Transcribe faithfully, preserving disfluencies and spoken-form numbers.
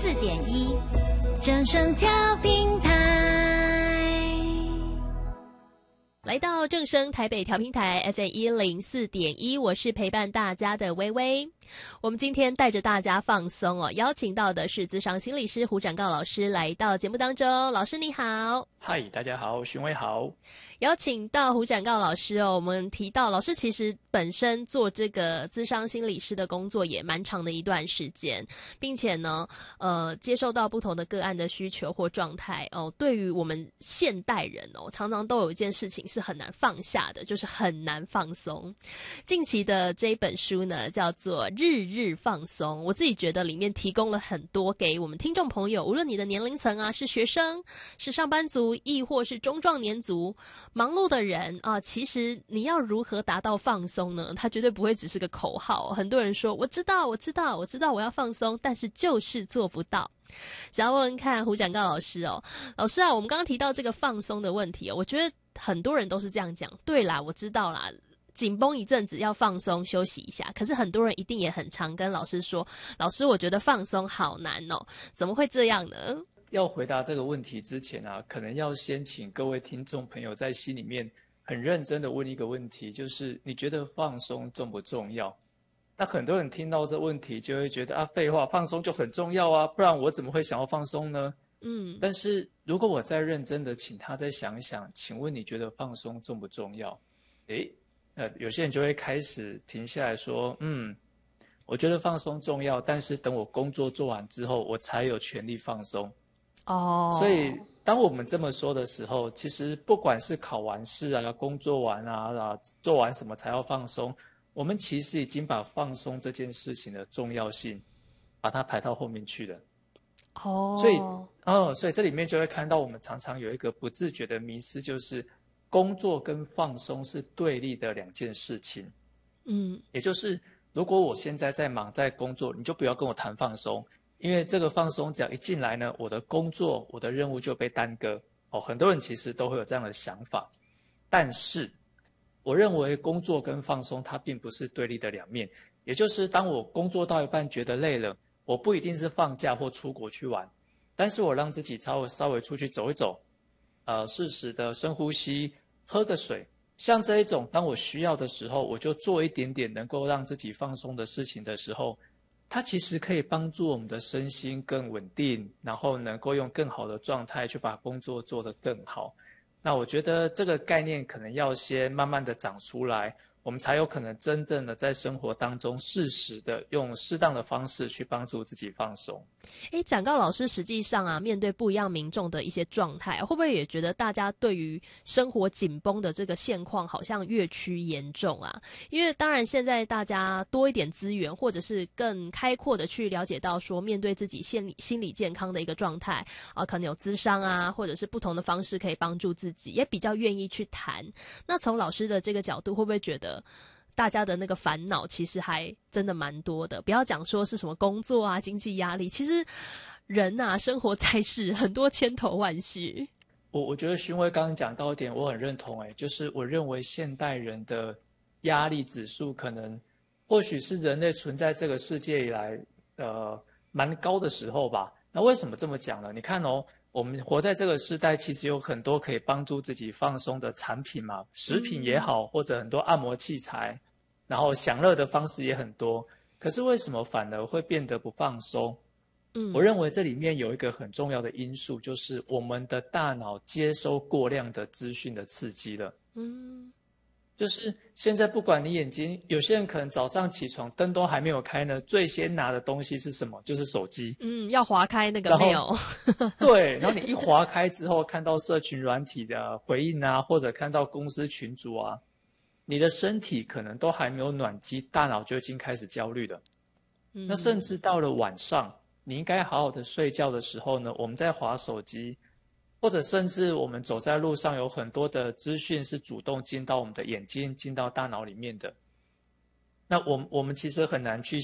四点一，正声调频台。 来到正声台北调频台 F M 一零四点一，我是陪伴大家的微微。我们今天带着大家放松哦，邀请到的是咨商心理师胡展诰老师来到节目当中。老师你好。 嗨，大家好，询威好。 邀请到胡展诰老师哦，我们提到老师其实本身做这个咨商心理师的工作也蛮长的一段时间，并且呢，呃，接受到不同的个案的需求或状态哦。对于我们现代人哦，常常都有一件事情是很难放下的，就是很难放松。近期的这一本书呢，叫做《日日放松》，我自己觉得里面提供了很多给我们听众朋友，无论你的年龄层啊，是学生、是上班族，亦或是中壮年族。忙碌的人啊、呃，其实你要如何达到放松呢？它绝对不会只是个口号。很多人说我知道我知道我知道我要放松，但是就是做不到。想要问问看胡展诰老师哦，老师啊，我们刚刚提到这个放松的问题哦，我觉得很多人都是这样讲。对啦，我知道啦，紧绷一阵子要放松休息一下，可是很多人一定也很常跟老师说，老师我觉得放松好难哦，怎么会这样呢？ 要回答这个问题之前啊，可能要先请各位听众朋友在心里面很认真的问一个问题，就是你觉得放松重不重要？那很多人听到这问题就会觉得啊，废话，放松就很重要啊，不然我怎么会想要放松呢？嗯，但是如果我再认真的请他再想一想，请问你觉得放松重不重要？诶，呃，有些人就会开始停下来说，嗯，我觉得放松重要，但是等我工作做完之后，我才有权利放松。哦，所以当我们这么说的时候，其实不管是考完试啊、工作完啊、啊做完什么才要放松，我们其实已经把放松这件事情的重要性，把它排到后面去了。哦，所以哦，所以这里面就会看到我们常常有一个不自觉的迷思，就是工作跟放松是对立的两件事情。嗯，也就是如果我现在在忙在工作，你就不要跟我谈放松。因为这个放松只要一进来呢，我的工作、我的任务就被耽搁。哦，很多人其实都会有这样的想法。但是，我认为工作跟放松它并不是对立的两面。也就是当我工作到一半觉得累了，我不一定是放假或出国去玩，但是我让自己稍微稍微出去走一走，呃，适时的深呼吸，喝个水。像这一种，当我需要的时候，我就做一点点能够让自己放松的事情的时候，它其实可以帮助我们的身心更稳定，然后能够用更好的状态去把工作做得更好。那我觉得这个概念可能要先慢慢的长出来，我们才有可能真正的在生活当中适时的用适当的方式去帮助自己放松。 诶，展诰老师实际上啊，面对不一样民众的一些状态，会不会也觉得大家对于生活紧绷的这个现况好像越趋严重啊？因为当然现在大家多一点资源，或者是更开阔的去了解到说，面对自己心理心理健康的一个状态啊，可能有咨商啊，或者是不同的方式可以帮助自己，也比较愿意去谈。那从老师的这个角度，会不会觉得大家的那个烦恼其实还真的蛮多的？不要讲说是什么工作啊、经济压力，其实人啊，生活在世，很多千头万绪。 我我觉得勋威刚刚讲到一点，我很认同。哎，就是我认为现代人的压力指数，可能或许是人类存在这个世界以来，呃，蛮高的时候吧。那为什么这么讲呢？你看哦，我们活在这个时代，其实有很多可以帮助自己放松的产品嘛，食品也好，或者很多按摩器材。然后享乐的方式也很多，可是为什么反而会变得不放松？嗯，我认为这里面有一个很重要的因素，就是我们的大脑接收过量的资讯的刺激了。嗯，就是现在不管你眼睛，有些人可能早上起床灯都还没有开呢，最先拿的东西是什么？就是手机。 嗯，要滑开那个 mail。 对，然后你一滑开之后，看到社群软体的回应啊，或者看到公司群组啊。你的身体可能都还没有暖机，大脑就已经开始焦虑了。嗯、那甚至到了晚上，你应该好好的睡觉的时候呢，我们在滑手机，或者甚至我们走在路上，有很多的资讯是主动进到我们的眼睛、进到大脑里面的。那我们我们其实很难去